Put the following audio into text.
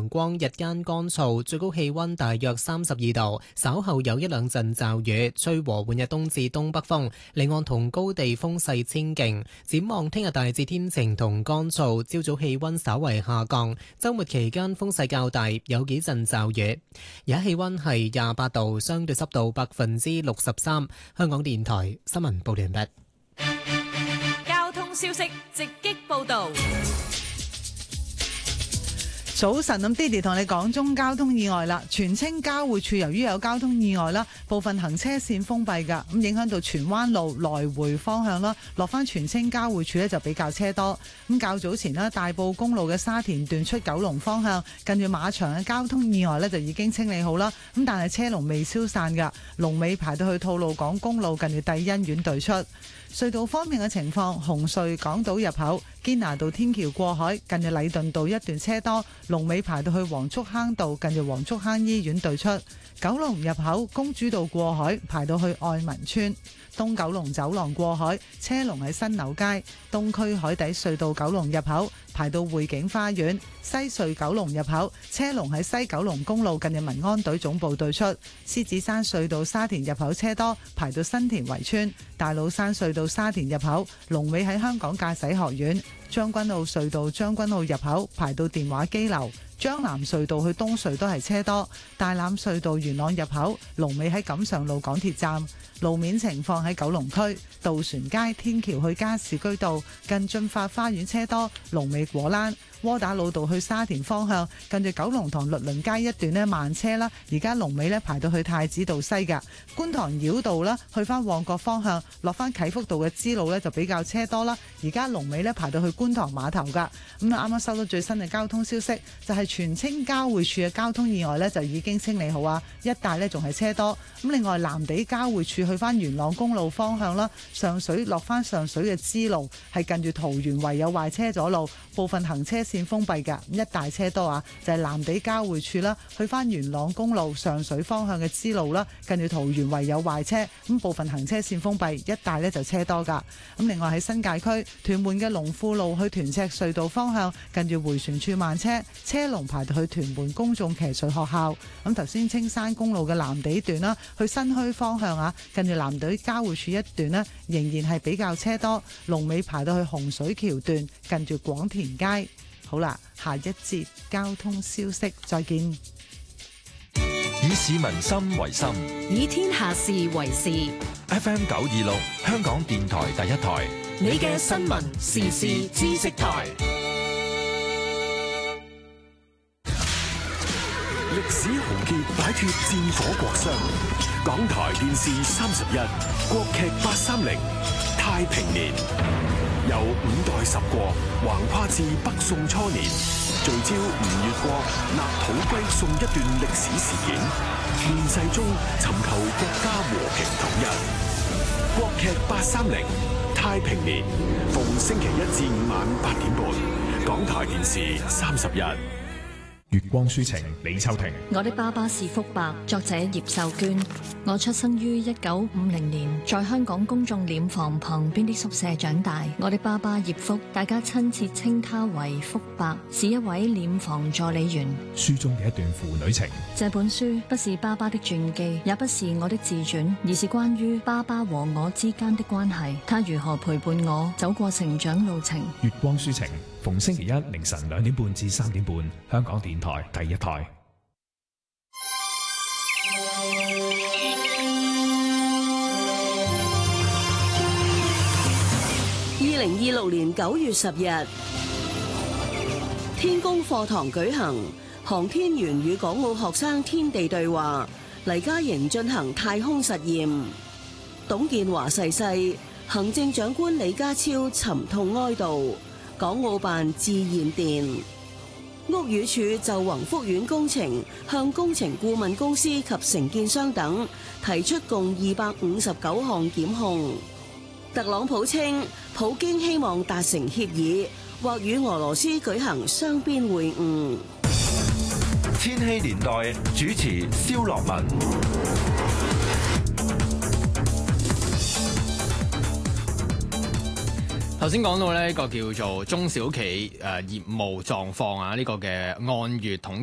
陽光，日間乾燥，最高氣溫大約32度。稍後有一兩陣驟雨，吹和緩嘅東至東北風，離岸同高地風勢清勁。展望聽日大致天晴同乾燥，朝早氣溫稍為下降。週末期間風勢較大，有幾陣驟雨。而家氣溫係28度，相對濕度63%。香港電台新聞報道完畢。 交通消息直擊報道。 早晨，咁 Diddy 同你講中交通意外啦。荃青交匯處由於有交通意外啦，部分行車線封閉㗎，咁影響到荃灣路來回方向啦，落翻荃青交匯處呢就比較車多。咁較早前啦，大埔公路嘅沙田段出九龍方向，近住馬場嘅交通意外呢就已經清理好啦。咁但係車龍未消散㗎，龍尾排到去吐露港公路近住帝欣苑對出。隧道方面嘅情況，紅隧港島入口堅拿道天橋過海，近住禮頓道一段車多，龍尾排到去黃竹坑道，近住黃竹坑醫院對出。九龍入口公主道過海，排到去愛民村。東九龍走廊過海，車龍喺新柳街。東區海底隧道九龍入口排到匯景花園。西隧九龍入口車龍喺西九龍公路近住民安隊總部對出。獅子山隧道沙田入口車多，排到新田圍村。大老山隧道沙田入口龍尾喺香港駕駛學院。將軍澳隧道將軍澳入口排到電話機樓。將藍隧道去東隧都係車多，大欖隧道元朗入口龍尾喺錦上路港鐵站。路面情況喺九龍區渡船街天橋去加士居道近駿發花園車多，龍尾果欄。窩打老道去沙田方向近住九龍塘律倫街一段呢慢車啦，而家龍尾呢排到去太子道西㗎。觀塘繞道啦，去翻旺角方向落翻啟福道嘅支路呢就比較車多啦，而家龍尾呢排到去觀塘碼頭㗎。咁啱啱收到最新嘅交通消息，就係荃青交匯處嘅交通意外呢就已經清理好啊，一帶呢仲係車多。咁另外藍地交匯處去翻元朗公路方向啦，上水落翻上水嘅支路係近住桃園圍有壞車阻路，部分行車線封閉㗎，一大車多啊，就係藍地交匯處啦，去翻元朗公路上水方向嘅支路啦，近住桃園圍有壞車，咁部分行車線封閉，一帶呢就車多㗎。咁另外喺新界區屯門嘅龍富路去屯赤隧道方向，近住迴旋處慢車，車龍排到去屯門公眾騎術學校。咁頭先青山公路嘅藍地段啦，去新墟方向啊，近住藍地交匯處一段呢，仍然係比較車多，龍尾排到去洪水橋段，近住廣田街。好啦，下一節交通消息，再見。 以市民心為心， 以天下事為事。 FM 926，香港電台第一台， 你嘅新聞時事知識台。 歷史豪傑擺脫戰火國殤，港台電視31，國劇830，太平年。由5代十國橫跨至北宋初年，聚焦吳越國立土歸宋一段歷史事件，亂世中尋求國家和平統一。國劇830，太平年，逢星期1至5晚8點半，港台電視31。 月光抒情，李秋婷。 我的爸爸是福伯，作者葉秀娟。我出生於1950年，在香港公眾殮房旁邊的宿舍長大。我的爸爸葉福，大家親切稱他為福伯，是一位殮房助理員。 書中嘅一段父女情。 這本書不是爸爸的傳記，也不是我的自傳，而是關於爸爸和我之間的關係。他如何陪伴我走過成長路程。 月光抒情，逢星期一凌晨2點半至3點半，香港電台第一台。 2026年9月10日，天宮課堂舉行，航天員與港澳學生天地對話，黎嘉瑩進行太空實驗。董建華逝世，行政長官李家超沉痛哀悼，港澳辦致唁電。屋宇署就宏福苑工程向工程顧問公司及承建商等提出共259項檢控。特朗普稱，普京希望達成協議，或與俄羅斯舉行雙邊會晤。 千禧年代主持蕭樂文。 頭先講到呢個叫做中小企業務狀況啊，呢個嘅按月統